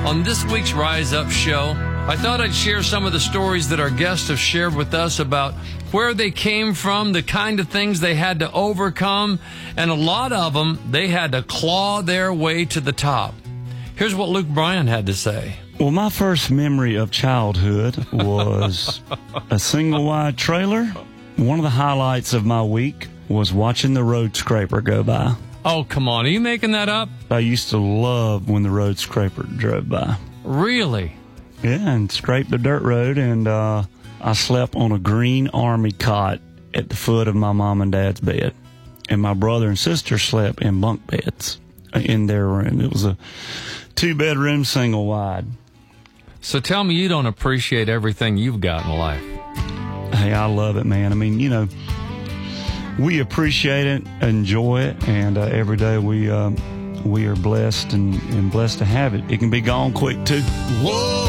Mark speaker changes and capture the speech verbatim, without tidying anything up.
Speaker 1: On this week's Rise Up show, I thought I'd share some of the stories that our guests have shared with us about where they came from, the kind of things they had to overcome, and a lot of them, they had to claw their way to the top. Here's what Luke Bryan had to say.
Speaker 2: Well, my first memory of childhood was a single-wide trailer. One of the highlights of my week was watching the road scraper go by.
Speaker 1: Oh, come on. Are you making that up?
Speaker 2: I used to love when the road scraper drove by.
Speaker 1: Really?
Speaker 2: Yeah, and scraped the dirt road, and uh, I slept on a green army cot at the foot of my mom and dad's bed. And my brother and sister slept in bunk beds in their room. It was a two-bedroom single-wide.
Speaker 1: So tell me you don't appreciate everything you've got in life.
Speaker 2: Hey, I love it, man. I mean, you know, we appreciate it, enjoy it, and uh, every day we uh, we are blessed and, and blessed to have it. It can be gone quick, too.
Speaker 3: Whoa!